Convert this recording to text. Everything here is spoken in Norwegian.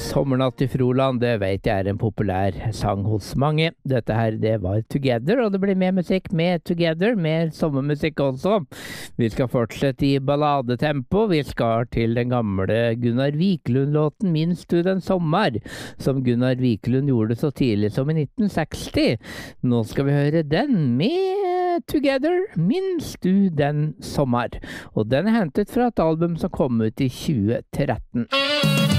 Sommernatt i Froland, det vet jeg en populær sang hos mange. Dette her, det var Together, og det blir mer musikk med Together, mer sommermusikk også. Vi skal fortsette i balladetempo. Vi skal til den gamle Gunnar Wiklund-låten Minst du den sommer, som Gunnar Wiklund gjorde så tidlig som i 1960. Nå skal vi høre den med Together, Minst du den sommer. Og den er hentet fra et album som kom ut i 2013.